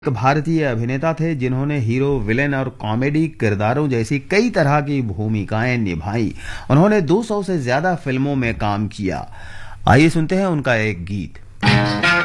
एक भारतीय अभिनेता थे जिन्होंने हीरो, विलेन और कॉमेडी किरदारों जैसी कई तरह की भूमिकाएं निभाई। उन्होंने 200 से ज्यादा फिल्मों में काम किया। आइए सुनते हैं उनका एक गीत।